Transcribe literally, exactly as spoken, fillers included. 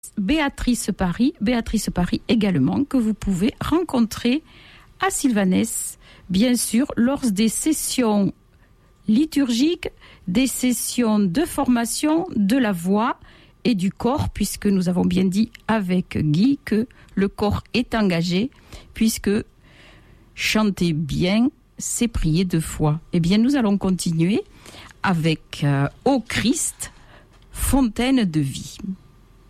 Béatrice Paris, Béatrice Paris également, que vous pouvez rencontrer à Sylvanès, bien sûr, lors des sessions liturgiques, des sessions de formation de la voix et du corps, puisque nous avons bien dit avec Guy que le corps est engagé, puisque chanter bien, c'est prier de foi. Eh bien, nous allons continuer avec euh, Ô Christ, fontaine de vie.